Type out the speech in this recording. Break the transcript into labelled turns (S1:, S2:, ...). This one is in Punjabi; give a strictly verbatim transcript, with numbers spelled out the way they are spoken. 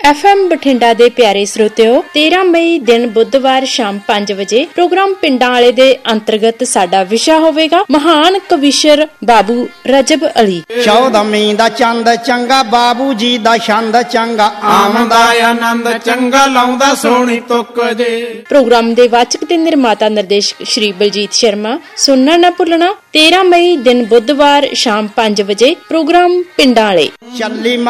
S1: ਐਫ ਐਮ ਬਠਿੰਡਾ ਦੇ ਪਿਆਰੇ ਸਰੋਤਿਓ, ਤੇਰਾਂ ਮਈ ਦਿਨ ਬੁੱਧਵਾਰ ਸ਼ਾਮ ਪੰਜ ਵਜੇ ਪ੍ਰੋਗਰਾਮ ਪਿੰਡਾਂ ਵਾਲੇ ਦੇ ਅੰਤਰਗਤ ਸਾਡਾ ਵਿਸ਼ਾ ਹੋਵੇਗਾ ਮਹਾਨ ਕਵੀਸ਼ਰ ਬਾਬੂ ਰਜਬ ਅਲੀ।
S2: ਚੌਦਵੀਂ ਦਾ ਚੰਦ ਚੰਗਾ, ਬਾਬੂ ਜੀ ਦਾ ਛੰਦ ਚੰਗਾ,
S3: ਆਮਦਾ ਆਨੰਦ ਚੰਗਾ, ਲਾਉਂਦਾ ਸੋਹਣੀ ਤੁਕ ਜੇ।
S1: ਪ੍ਰੋਗਰਾਮ ਦੇ ਵਾਚਕ ਤੇ ਨਿਰਮਾਤਾ ਨਿਰਦੇਸ਼ਕ ਸ਼੍ਰੀ ਬਲਜੀਤ ਸ਼ਰਮਾ। ਸੁਣਨਾ ਨਾ ਭੁੱਲਣਾ, ਤੇਰਾਂ ਮਈ ਦਿਨ ਬੁੱਧਵਾਰ ਸ਼ਾਮ ਪੰਜ ਵਜੇ ਪ੍ਰੋਗਰਾਮ ਪਿੰਡਾਂ ਵਾਲੇ।
S2: ਚੱਲੀ